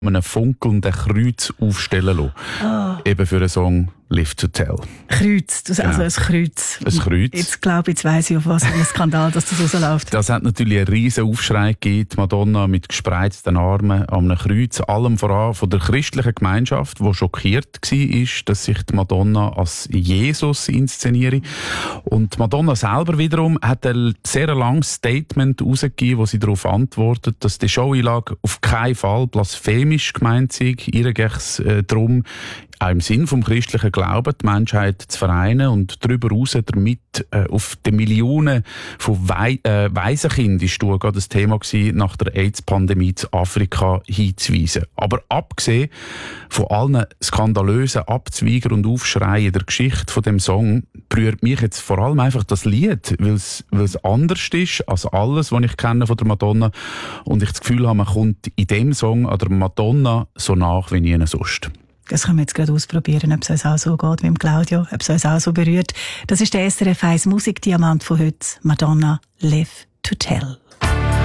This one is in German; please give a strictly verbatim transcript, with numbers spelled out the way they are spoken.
einen funkelnden Kreuz aufstellen lassen. Oh. Eben für einen Song «Live to Tell». Kreuz, das, also Genau. ein Kreuz. Ein Kreuz. Jetzt glaube ich, jetzt weiss ich, auf was für ein Skandal dass das rausläuft. Das hat natürlich einen riesen Aufschrei gegeben. Die Madonna mit gespreizten Armen an einem Kreuz. Allem voran von der christlichen Gemeinschaft, die schockiert war, dass sich die Madonna als Jesus inszeniere. Und die Madonna selber wiederum hat ein sehr langes Statement herausgegeben, wo sie darauf antwortet, dass die Showeinlage auf keinen Fall blasphemisch gemeint sei. Ihr geht es äh, darum, auch im Sinn vom christlichen Glauben, die Menschheit zu vereinen und darüber hinaus damit äh, auf die Millionen von Wei äh, Waisenkindern, ist gerade das Thema gewesen, nach der AIDS-Pandemie zu Afrika hinzuweisen. Aber abgesehen von allen skandalösen Abzweigern und Aufschreien in der Geschichte von dem Song, berührt mich jetzt vor allem einfach das Lied, weil es anders ist als alles, was ich kenne von der Madonna. Und ich das Gefühl habe, man kommt in dem Song an der Madonna so nach wie nie sonst. Das können wir jetzt gerade ausprobieren, ob es uns auch so geht wie im Claudio, ob es uns auch so berührt. Das ist der S R F eins Musikdiamant von heute, Madonna, Live to Tell.